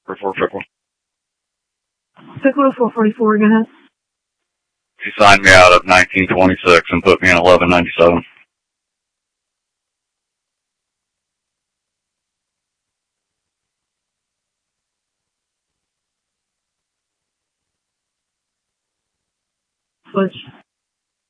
for Pickle. Pickle 444, go ahead. He signed me out of 1926 and put me in 1197. Switch.